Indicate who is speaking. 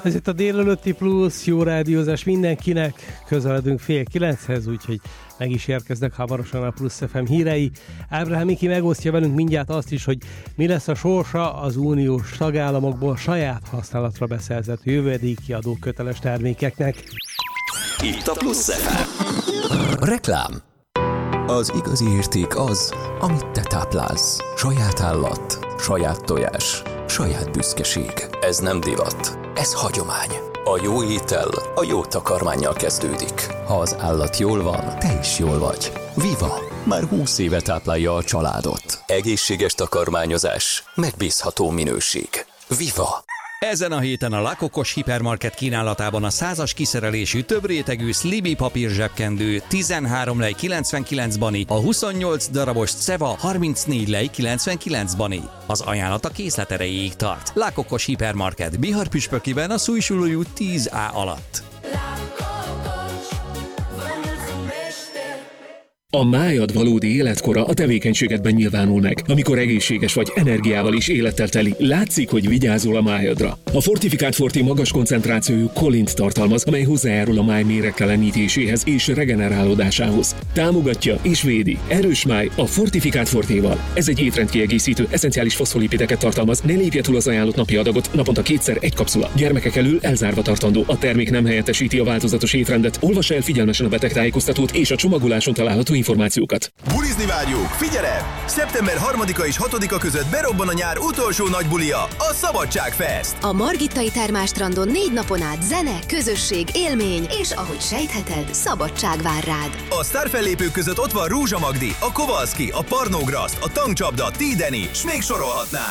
Speaker 1: Ez itt a délelőtti plusz, jó rádiózás mindenkinek, közeledünk 8:30-hez, úgyhogy meg is érkeznek hamarosan a Plusz FM hírei. Ábrahám Miki megosztja velünk mindjárt azt is, hogy mi lesz a sorsa az uniós tagállamokból saját használatra beszerzett jövedéki adó köteles termékeknek.
Speaker 2: Itt a Plusz FM. Reklám. Az igazi érték az, amit te táplálsz. Saját állat, saját tojás, saját büszkeség. Ez nem divat, ez hagyomány. A jó étel a jó takarmánnyal kezdődik. Ha az állat jól van, te is jól vagy. Viva! Már 20 éve táplálja a családot. Egészséges takarmányozás, megbízható minőség. Viva!
Speaker 3: Ezen a héten a Lakokos Hipermarket kínálatában a 100-as kiszerelésű több rétegű Sliby papír zsebkendő 13 lej 99 bani, a 28 darabos Ceva 34 lej 99 bani. Az ajánlat a készlet erejéig tart. Lakokos Hipermarket Bihar-Püspökiben a Szújsulói út 10A alatt.
Speaker 4: A májad valódi életkora a tevékenységedben nyilvánul meg. Amikor egészséges vagy, energiával és élettel teli, látszik, hogy vigyázol a májadra. A Fortifikált Forté magas koncentrációjú kolint tartalmaz, amely hozzájárul a máj méregtelenítéséhez és regenerálódásához. Támogatja és védi. Erős máj a Fortifikált Fortéval. Ez egy étrendkiegészítő, eszenciális foszfolipideket tartalmaz, ne lépje túl az ajánlott napi adagot, naponta 2-szer egy kapszula. Gyermekek elől elzárva tartandó. A termék nem helyettesíti a változatos étrendet. Olvassa el figyelmesen a betegtájékoztatót és a csomagoláson található információkat.
Speaker 5: Bulizni várjuk! Figyelem! Szeptember 3-a és 6-a között berobban a nyár utolsó nagy bulia, a Szabadságfest!
Speaker 6: A Margittai Termálstrandon 4 napon át zene, közösség, élmény, és ahogy sejtheted, szabadság vár rád.
Speaker 5: A sztárfellépők között ott van Rúzsa Magdi, a Kovalszki, a Parnógraszt, a Tankcsapda, T-Deni, s még sorolhatnám.